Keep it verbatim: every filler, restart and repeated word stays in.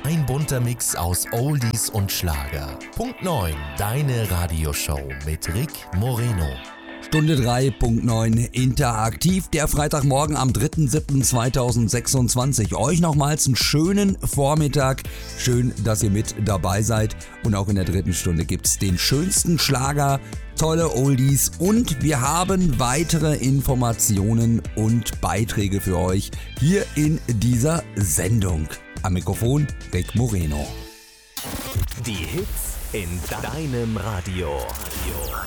Ein bunter Mix aus Oldies und Schlager. Punkt neun, deine Radioshow mit Rick Moreno. Stunde drei Punkt neun interaktiv, der Freitagmorgen am dritter siebter zweitausendsechsundzwanzig. Euch nochmals einen schönen Vormittag. Schön, dass ihr mit dabei seid. Und auch in der dritten Stunde gibt's den schönsten Schlager, tolle Oldies und wir haben weitere Informationen und Beiträge für euch hier in dieser Sendung. Am Mikrofon Rick Moreno. Die Hits in deinem Radio.